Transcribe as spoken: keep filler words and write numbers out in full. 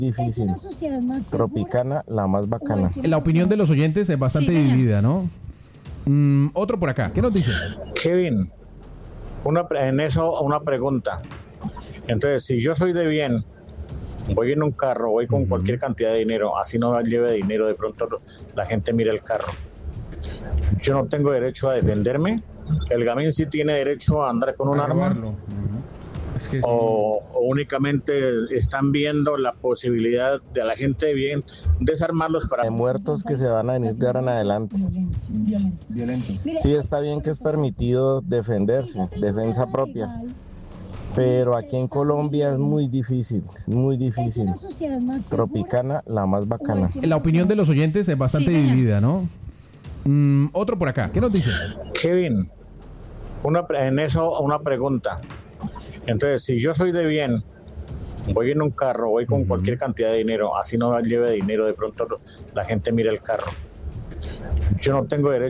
Difícil. Tropicana, la más bacana. La opinión de los oyentes es bastante Sí, señor. dividida, ¿no? Mm, otro por acá. ¿Qué nos dice? Kevin, una, pre- en eso una pregunta. Entonces, si yo soy de bien, voy en un carro, voy con cualquier cantidad de dinero, así no lleve dinero, de pronto la gente mira el carro. Yo no tengo derecho a defenderme. El gamín sí tiene derecho a andar con un A arma. robarlo. Ujú. Es que sí. O, o únicamente están viendo la posibilidad de a la gente de bien desarmarlos para... De muertos que se van a venir de ahora en adelante. Violento. Sí está bien que es permitido defenderse, defensa propia. Pero aquí en Colombia es muy difícil, es muy difícil. Tropicana, la más bacana. La opinión de los oyentes es bastante Sí, señor. dividida, ¿no? Mm, otro por acá. ¿Qué nos dice? Kevin, una, pre- en eso una pregunta. Entonces, si yo soy de bien, voy en un carro, voy con cualquier cantidad de dinero, así no lleve dinero, de pronto la gente mira el carro. Yo no tengo derecho